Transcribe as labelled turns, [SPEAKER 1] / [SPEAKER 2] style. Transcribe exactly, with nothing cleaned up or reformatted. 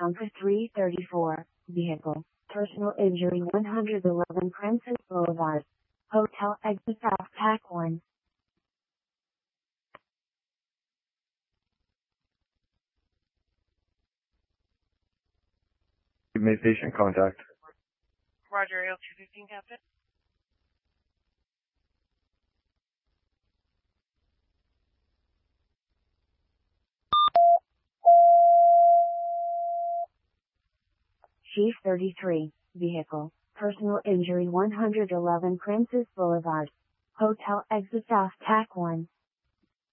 [SPEAKER 1] Alondra three thirty-four, vehicle, personal injury one eleven Princess Boulevard, hotel exit off Pack one.
[SPEAKER 2] You made patient contact.
[SPEAKER 3] Roger, A L two fifteen, Captain.
[SPEAKER 1] Chief thirty-three, vehicle, personal injury one eleven Princess Boulevard, hotel exit off Pack one.